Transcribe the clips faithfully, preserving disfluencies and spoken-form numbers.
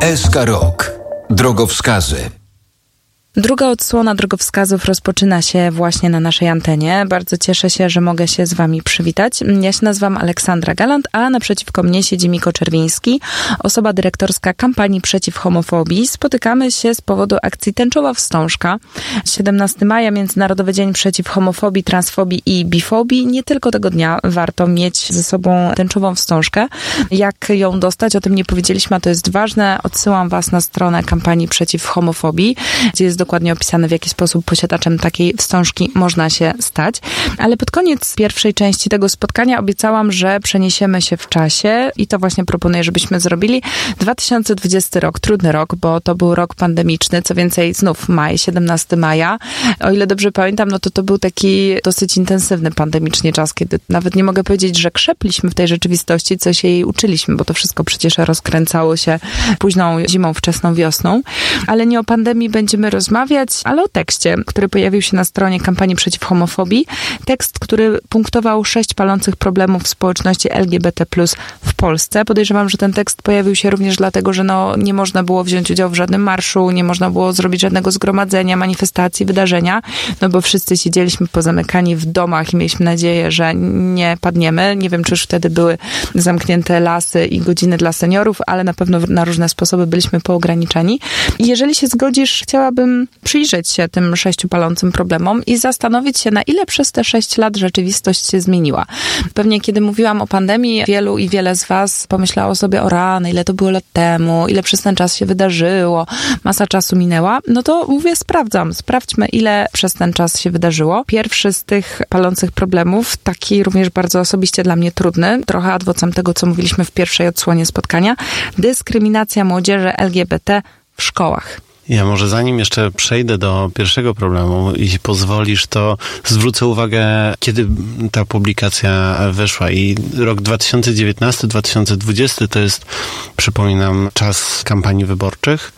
S K Rok. Drogowskazy. Druga odsłona drogowskazów rozpoczyna się właśnie na naszej antenie. Bardzo cieszę się, że mogę się z wami przywitać. Ja się nazywam Aleksandra Galant, a naprzeciwko mnie siedzi Miko Czerwiński, osoba dyrektorska kampanii przeciw homofobii. Spotykamy się z powodu akcji Tęczowa Wstążka. siedemnastego maja, Międzynarodowy Dzień przeciw homofobii, transfobii i bifobii. Nie tylko tego dnia warto mieć ze sobą tęczową wstążkę. Jak ją dostać? O tym nie powiedzieliśmy, a to jest ważne. Odsyłam was na stronę kampanii przeciw homofobii, gdzie jest dokładnie opisane, w jaki sposób posiadaczem takiej wstążki można się stać. Ale pod koniec pierwszej części tego spotkania obiecałam, że przeniesiemy się w czasie i to właśnie proponuję, żebyśmy zrobili. dwa tysiące dwudziesty rok, trudny rok, bo to był rok pandemiczny, co więcej znów maj, siedemnastego maja. O ile dobrze pamiętam, no to to był taki dosyć intensywny pandemicznie czas, kiedy nawet nie mogę powiedzieć, że krzepliśmy w tej rzeczywistości, co się jej uczyliśmy, bo to wszystko przecież rozkręcało się późną zimą, wczesną wiosną. Ale nie o pandemii będziemy rozmawiać, ale o tekście, który pojawił się na stronie kampanii przeciw homofobii. Tekst, który punktował sześć palących problemów w społeczności L G B T plus w Polsce. Podejrzewam, że ten tekst pojawił się również dlatego, że no, nie można było wziąć udziału w żadnym marszu, nie można było zrobić żadnego zgromadzenia, manifestacji, wydarzenia, no bo wszyscy siedzieliśmy pozamykani w domach i mieliśmy nadzieję, że nie padniemy. Nie wiem, czy już wtedy były zamknięte lasy i godziny dla seniorów, ale na pewno na różne sposoby byliśmy poograniczeni. I jeżeli się zgodzisz, chciałabym przyjrzeć się tym sześciu palącym problemom i zastanowić się, na ile przez te sześć lat rzeczywistość się zmieniła. Pewnie kiedy mówiłam o pandemii, wielu i wiele z was pomyślało sobie, o rany, ile to było lat temu, ile przez ten czas się wydarzyło, masa czasu minęła. No to mówię, sprawdzam. Sprawdźmy, ile przez ten czas się wydarzyło. Pierwszy z tych palących problemów, taki również bardzo osobiście dla mnie trudny, trochę adwocem tego, co mówiliśmy w pierwszej odsłonie spotkania, dyskryminacja młodzieży L G B T w szkołach. Ja może zanim jeszcze przejdę do pierwszego problemu, jeśli pozwolisz, to zwrócę uwagę, kiedy ta publikacja wyszła. I rok dwa tysiące dziewiętnasty dwa tysiące dwudziesty to jest, przypominam, czas kampanii wyborczych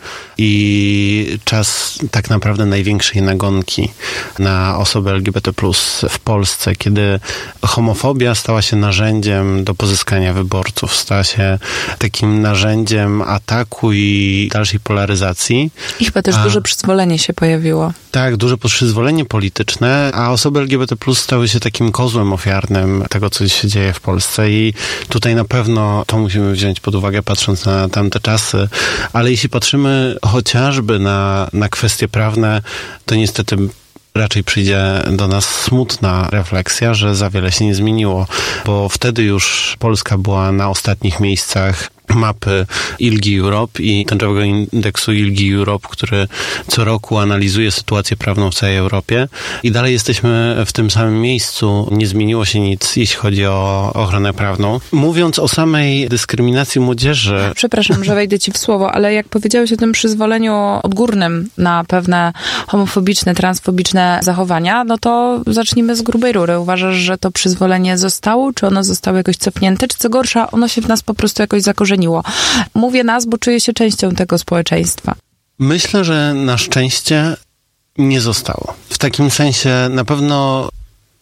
i czas tak naprawdę największej nagonki na osoby L G B T plus w Polsce, kiedy homofobia stała się narzędziem do pozyskania wyborców, stała się takim narzędziem ataku i dalszej polaryzacji. I chyba też a, duże przyzwolenie się pojawiło. Tak, duże przyzwolenie polityczne, a osoby L G B T plus stały się takim kozłem ofiarnym tego, co się dzieje w Polsce i tutaj na pewno to musimy wziąć pod uwagę, patrząc na tamte czasy, ale jeśli patrzymy chociażby na, na kwestie prawne, to niestety raczej przyjdzie do nas smutna refleksja, że za wiele się nie zmieniło, bo wtedy już Polska była na ostatnich miejscach mapy I L G I Europe i tęczowego indeksu I L G I Europe, który co roku analizuje sytuację prawną w całej Europie i dalej jesteśmy w tym samym miejscu. Nie zmieniło się nic, jeśli chodzi o ochronę prawną. Mówiąc o samej dyskryminacji młodzieży... Przepraszam, że wejdę ci w słowo, ale jak powiedziałeś o tym przyzwoleniu odgórnym na pewne homofobiczne, transfobiczne zachowania, no to zacznijmy z grubej rury. Uważasz, że to przyzwolenie zostało? Czy ono zostało jakoś cofnięte? Czy co gorsza, ono się w nas po prostu jakoś zakorzeniło? Mówię nas, bo czuję się częścią tego społeczeństwa. Myślę, że na szczęście nie zostało. W takim sensie na pewno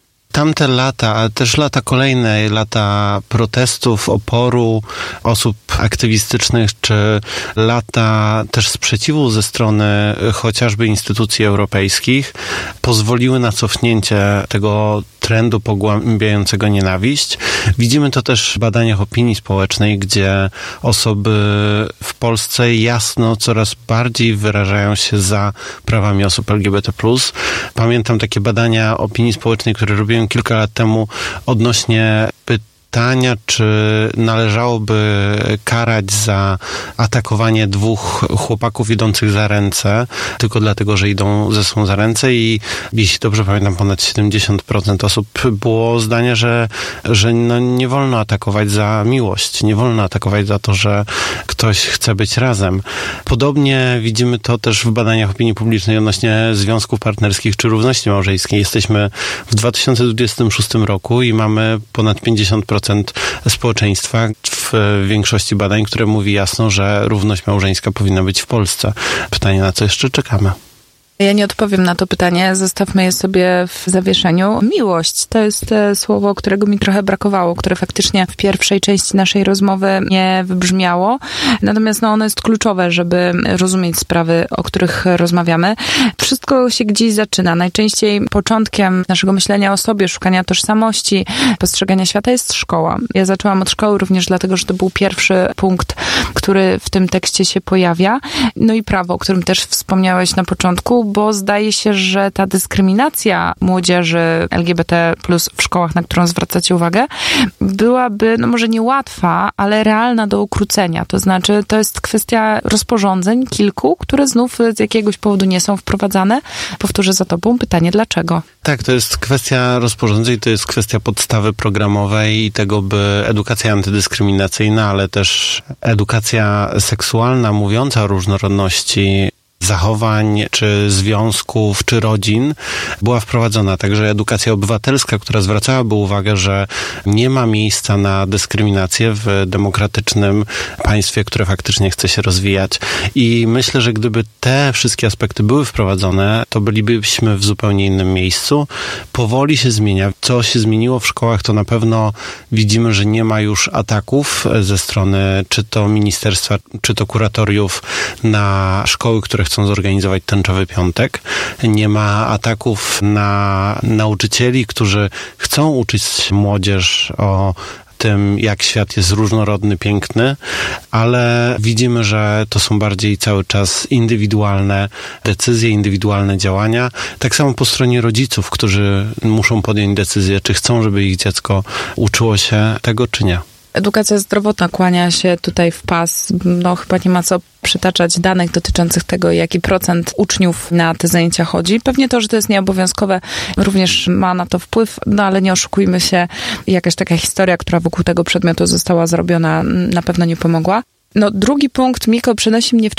tamte lata, ale też lata kolejne, lata protestów, oporu osób aktywistycznych, czy lata też sprzeciwu ze strony chociażby instytucji europejskich pozwoliły na cofnięcie tego trendu pogłębiającego nienawiść. Widzimy to też w badaniach opinii społecznej, gdzie osoby w Polsce jasno coraz bardziej wyrażają się za prawami osób L G B T plus. Pamiętam takie badania opinii społecznej, które robiłem kilka lat temu odnośnie pytania, czy należałoby karać za atakowanie dwóch chłopaków idących za ręce, tylko dlatego, że idą ze sobą za ręce i jeśli dobrze pamiętam, ponad siedemdziesiąt procent osób było zdania, że, że no nie wolno atakować za miłość, nie wolno atakować za to, że ktoś chce być razem. Podobnie widzimy to też w badaniach opinii publicznej odnośnie związków partnerskich czy równości małżeńskiej. Jesteśmy w dwa tysiące dwudziestym szóstym roku i mamy ponad pięćdziesiąt procent społeczeństwa w większości badań, które mówi jasno, że równość małżeńska powinna być w Polsce. Pytanie, na co jeszcze czekamy? Ja nie odpowiem na to pytanie, zostawmy je sobie w zawieszeniu. Miłość to jest słowo, którego mi trochę brakowało, które faktycznie w pierwszej części naszej rozmowy nie wybrzmiało. Natomiast no, ono jest kluczowe, żeby rozumieć sprawy, o których rozmawiamy. Wszystko się gdzieś zaczyna. Najczęściej początkiem naszego myślenia o sobie, szukania tożsamości, postrzegania świata jest szkoła. Ja zaczęłam od szkoły również dlatego, że to był pierwszy punkt, który w tym tekście się pojawia. No i prawo, o którym też wspomniałeś na początku, bo zdaje się, że ta dyskryminacja młodzieży L G B T plus w szkołach, na którą zwracacie uwagę, byłaby, no może nie łatwa, ale realna do ukrócenia. To znaczy, to jest kwestia rozporządzeń, kilku, które znów z jakiegoś powodu nie są wprowadzane. Powtórzę za tobą pytanie, dlaczego? Tak, to jest kwestia rozporządzeń, to jest kwestia podstawy programowej i tego, by edukacja antydyskryminacyjna, ale też edukacja seksualna, mówiąca o różnorodności zachowań, czy związków, czy rodzin była wprowadzona. Także edukacja obywatelska, która zwracałaby uwagę, że nie ma miejsca na dyskryminację w demokratycznym państwie, które faktycznie chce się rozwijać. I myślę, że gdyby te wszystkie aspekty były wprowadzone, to bylibyśmy w zupełnie innym miejscu. Powoli się zmienia. Co się zmieniło w szkołach, to na pewno widzimy, że nie ma już ataków ze strony czy to ministerstwa, czy to kuratoriów na szkoły, które chcą zorganizować tęczowy piątek. Nie ma ataków na nauczycieli, którzy chcą uczyć młodzież o tym, jak świat jest różnorodny, piękny, ale widzimy, że to są bardziej cały czas indywidualne decyzje, indywidualne działania. Tak samo po stronie rodziców, którzy muszą podjąć decyzję, czy chcą, żeby ich dziecko uczyło się tego, czy nie. Edukacja zdrowotna kłania się tutaj w pas. No chyba nie ma co przytaczać danych dotyczących tego, jaki procent uczniów na te zajęcia chodzi. Pewnie to, że to jest nieobowiązkowe, również ma na to wpływ, no ale nie oszukujmy się, jakaś taka historia, która wokół tego przedmiotu została zrobiona, na pewno nie pomogła. No drugi punkt, Miko, przenosi mnie w